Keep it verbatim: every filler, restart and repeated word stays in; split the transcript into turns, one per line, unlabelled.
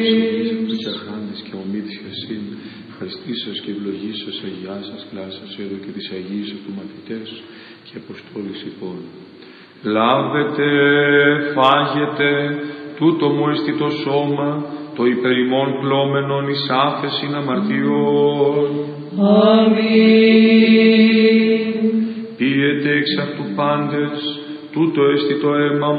και αρχάντης και ομήτης και ασύν, ευχαριστήσεως και ευλογήσεως Αγιάς σας κλάσσας εδώ και της Αγίας του μαθητές και αποστόλης υπόν. Λάβετε, φάγετε, τούτο μου εστί το σώμα, το υπερημών πλώμενον εις άφεσιν αμαρτιών.
Αμήν.
Πίετε εξ αυτού πάντες, τούτο εστί το αίμα